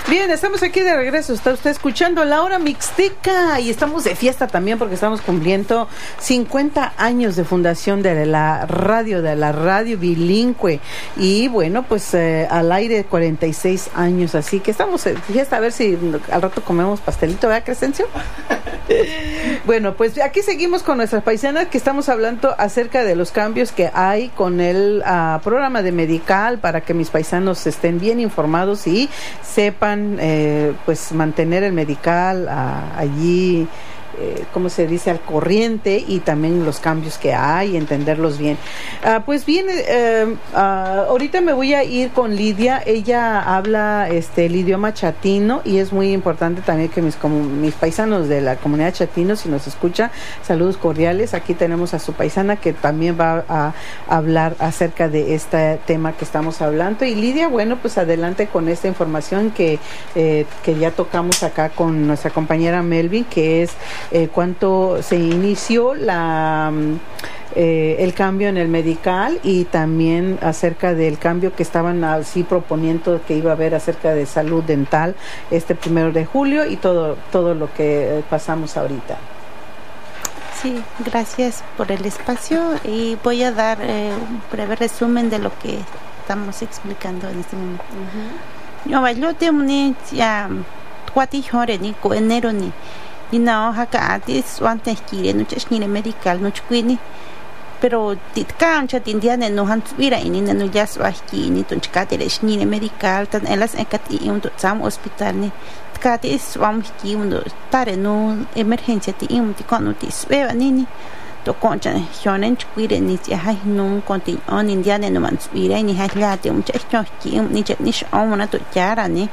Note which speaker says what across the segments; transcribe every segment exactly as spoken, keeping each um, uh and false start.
Speaker 1: Bien, estamos aquí de regreso. Está usted escuchando La Hora Mixteca y estamos de fiesta también porque estamos cumpliendo cincuenta años de fundación de la radio, de la radio bilingüe. Y bueno, pues eh, al aire cuarenta y seis años. Así que estamos de fiesta. A ver si al rato comemos pastelito, ¿verdad, Crescencio? Bueno, pues aquí seguimos con nuestras paisanas que estamos hablando acerca de los cambios que hay con el uh, programa de Medical para que mis paisanos estén bien informados y sepan eh, pues mantener el Medical uh, allí, eh, ¿cómo se dice?, al corriente, y también los cambios que hay, entenderlos bien. Uh, pues bien, eh, uh, ahorita me voy a ir con Lidia. Ella habla este el idioma chatino y es muy importante también que mis, como, mis paisanos de la comunidad chatino, si nos escucha, saludos cordiales. Aquí tenemos a su paisana que también va a, a hablar acerca de este tema que estamos hablando. Y Lidia, bueno, pues adelante con esta información que, eh, que ya tocamos acá con nuestra compañera Melvin, que es Eh, cuánto se inició la eh, el cambio en el Medical, y también acerca del cambio que estaban así proponiendo que iba a haber acerca de salud dental este primero de julio y todo todo lo que pasamos ahorita.
Speaker 2: Sí, gracias por el espacio y voy a dar eh, un breve resumen de lo que estamos explicando en este momento. Yo bailo de un ya cuatro horas ni con enero ni y no acá es antes que no es medical no chuini pero tit cancha tindiane no han subira y ni no ya so aquí ni ton chate es ni medical tan elas ekat y un sam hospital ni kate es vamos aquí un tare no emergencia ti un ti con notis vea ni ni to concha jonen chuire ni ya hay no contin on indiane no man subira ni hay la te un checho aquí ni ni ona to yara ni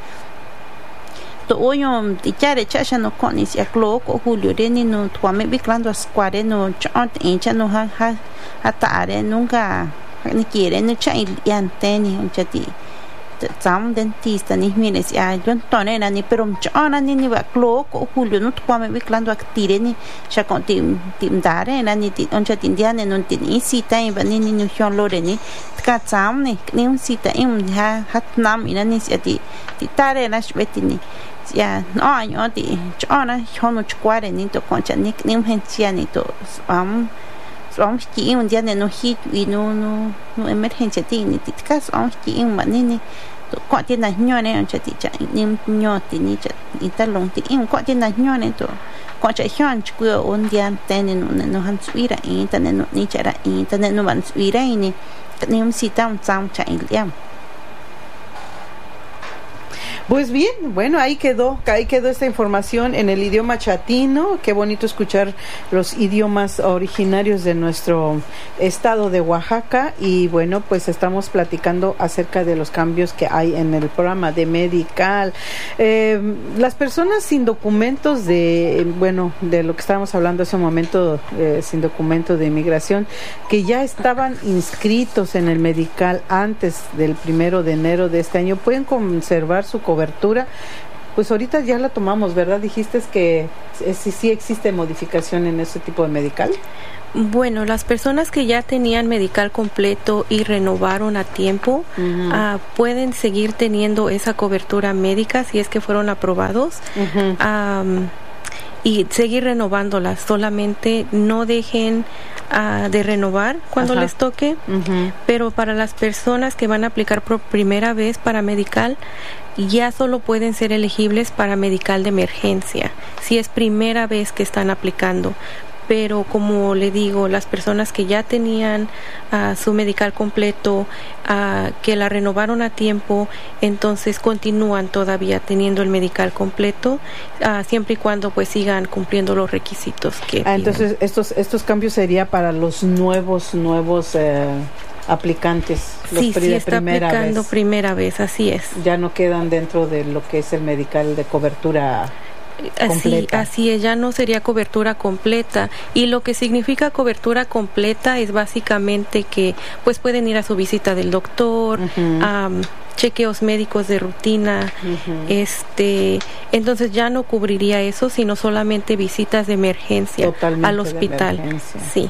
Speaker 2: to oyom tichare chacha no conis ya cloco julio reni no tuame biclando a square no chont incha no ha ha atare nunca ni quiere no chai yanteni un chati sam dentista ni mires ya yo tonena ni pero chona ni ni va cloco julio no tuame biclando a tire ni cha conti tim dare na ni un chati indiane non tin sita in ni ni no chon lore ni ka sam ni ni un sita in ha hat nam ina ni siati ti tare na shvetini ya no año ti chona chono chquare ni to concha ni ni urgencia ni to am som ki un día no hit y no no no emergencia ti ni ti cas am ki un manini to conti na ñone on chati cha ni ñoti ni cha ni talon ti un conti na ñone to concha chon chquo un día tenen no no han suira internet no ni chara internet no van suira ni ni un sita un sam cha iliam.
Speaker 1: Pues bien, bueno, ahí quedó, ahí quedó esta información en el idioma chatino. Qué bonito escuchar los idiomas originarios de nuestro estado de Oaxaca. Y bueno, pues estamos platicando acerca de los cambios que hay en el programa de Medical. Eh, las personas sin documentos de, bueno, de lo que estábamos hablando hace un momento, eh, sin documento de inmigración, que ya estaban inscritos en el Medical antes del primero de enero de este año, pueden conservar su cobertura. Pues ahorita ya la tomamos, ¿verdad? Dijiste que sí, sí existe modificación en ese tipo de Medical.
Speaker 3: Bueno, las personas que ya tenían Medical completo y renovaron a tiempo, uh-huh. uh, pueden seguir teniendo esa cobertura médica si es que fueron aprobados. Uh-huh. um, y seguir renovándolas. Solamente no dejen uh, de renovar cuando Ajá. les toque. Uh-huh. Pero para las personas que van a aplicar por primera vez para Medical, ya solo pueden ser elegibles para Medical de emergencia, si es primera vez que están aplicando. Pero como le digo, las personas que ya tenían uh, su Medical completo, uh, que la renovaron a tiempo, entonces continúan todavía teniendo el Medical completo, uh, siempre y cuando pues sigan cumpliendo los requisitos que
Speaker 1: ah, entonces estos estos cambios sería para los nuevos nuevos eh, aplicantes, los
Speaker 3: sí,
Speaker 1: pri-
Speaker 3: sí
Speaker 1: de
Speaker 3: está
Speaker 1: primera
Speaker 3: aplicando
Speaker 1: vez.
Speaker 3: primera vez, así es.
Speaker 1: Ya no quedan dentro de lo que es el Medical de cobertura completa.
Speaker 3: Así, así es, ya no sería cobertura completa. Y lo que significa cobertura completa es básicamente que pues pueden ir a su visita del doctor, uh-huh. um, chequeos médicos de rutina, uh-huh. este, entonces ya no cubriría eso, sino solamente visitas de emergencia Totalmente al hospital.
Speaker 1: De emergencia.
Speaker 3: Sí.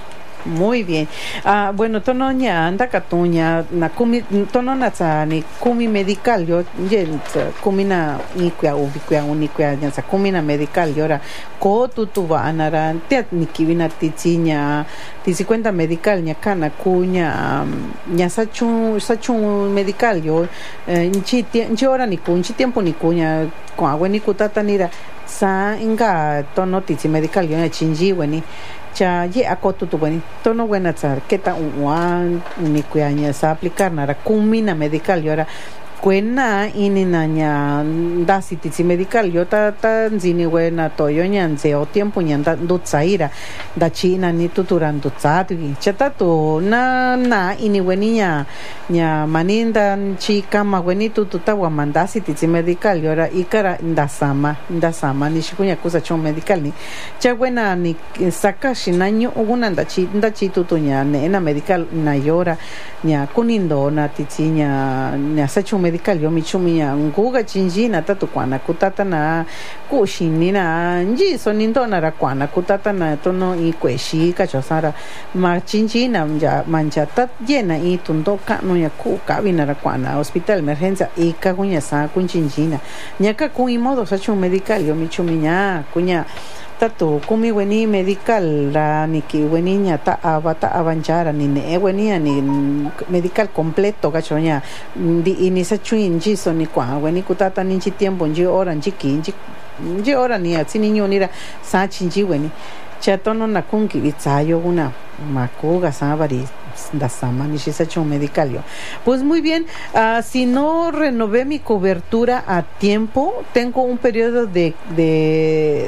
Speaker 1: Muy bien. Ah, bueno, tono ña anda katuña na kumi tono na tsa ni kumi medical yo ye kumi na ni kuya ubi kuya uni kuya ña sa kumi na medical yo ra ko tu tu va anara te ni kivina titsiña tisi cuenta medical ña kana kuña ña sa chu sa chu medical yo nchi nchi ora ni ku nchi tiempo ni kuña ko agua ni kutata nira sa inga tono tisi medical yo ña chinji weni cha ye akotu tu buen tono buena tsar keta uan ni kuyaña sa aplicar nara kumina medical yora kuena ini naña dasi titsi medical yo ta ta zini buena to yo ñanze o tiempo ñanda dutsaira da china ni tuturan dutsatwi chata tu na na ini bueniña ña maninda chica ma buenito tuta guamandasi titsi medical yora ikara ndasama ndasama ni shikuña kusa chon medical ni cha buena ni saka shinaño una ndachi ndachi tutuña nena medical na yora ña kunindo na titsi ña ña sachu medical yo michumiya nguga chinjina tatu kwana kutata na kushinina nji sonindo na rakwana kutata na tono i kweshi kachosara ma chinjina ya mancha tat llena i tundo kanu ya ku kabina rakwana hospital emergencia i kagunya sa kunchinjina nyaka ku i modo sachu medical yo michumiya kunya tatu kumi weni medical la ni ki weni nya ta avata avanchara ni ne weni ni medical completo gachoña di ini sa chuin ji so ni kwa weni kutata ni chi tiempo nji ora nji ki nji nji ora ni atsi niño ni ra sa chinji weni chatono na kunki vitsayo una makuga sabari da sama ni sa chun medical yo. Pues muy bien, uh, si no renové mi cobertura a tiempo, tengo un periodo de de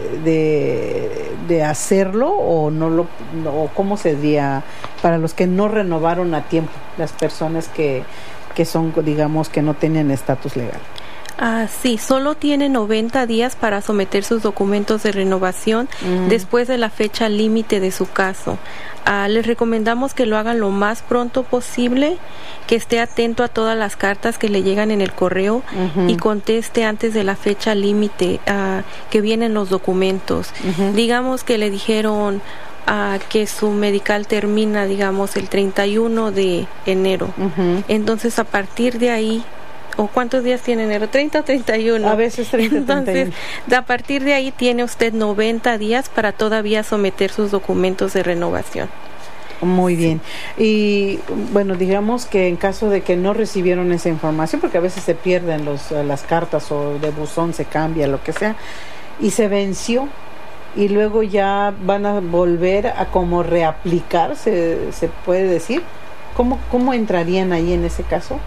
Speaker 1: de, de hacerlo o no lo o cómo se diría para los que no renovaron a tiempo, las personas que que son, digamos, que no tienen estatus legal.
Speaker 3: Ah, sí, solo tiene noventa días para someter sus documentos de renovación mm. después de la fecha límite de su caso. Ah, les recomendamos que lo hagan lo más pronto posible, que esté atento a todas las cartas que le llegan en el correo uh-huh. y conteste antes de la fecha límite ah, que vienen los documentos. Uh-huh. Digamos que le dijeron ah, que su medical termina, digamos, el treinta y uno de enero. Uh-huh. Entonces, a partir de ahí, ¿o cuántos días tiene enero? ¿treinta o treinta y uno?
Speaker 1: A veces treinta.
Speaker 3: Entonces,
Speaker 1: treinta y uno.
Speaker 3: A partir de ahí tiene usted noventa días para todavía someter sus documentos de renovación.
Speaker 1: Muy bien. Y bueno, digamos que en caso de que no recibieron esa información, porque a veces se pierden los, las cartas o de buzón se cambia, lo que sea, y se venció, y luego ya van a volver a como reaplicar, se, se puede decir. ¿Cómo, cómo entrarían ahí en ese caso?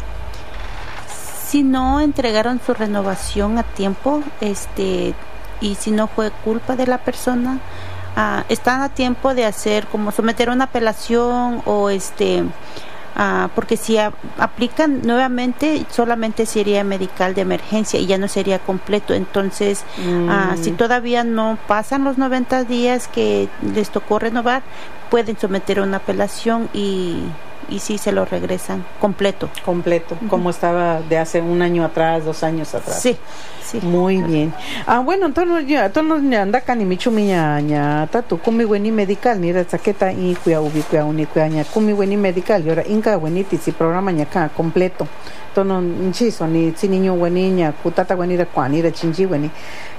Speaker 2: Si no entregaron su renovación a tiempo, este, y si no fue culpa de la persona, uh, están a tiempo de hacer como someter una apelación o este, uh, porque si a, aplican nuevamente solamente sería medical de emergencia y ya no sería completo. Entonces, mm. uh, si todavía no pasan los noventa días que les tocó renovar, pueden someter una apelación y y sí se lo regresan completo.
Speaker 1: Completo, uh-huh. como estaba de hace un año atrás, dos años atrás.
Speaker 2: Sí, sí.
Speaker 1: Muy bien. Ah, bueno, entonces ya, entonces ya anda cani michu miña ña tatu kumi weni medical ni ra chaqueta y cuya ubi cuya uni cuya ña kumi weni medical y ahora inca weni tisi programa ña ka completo. Tono nchiso ni si niño weni ña kutata weni ra kwani ra chinji weni.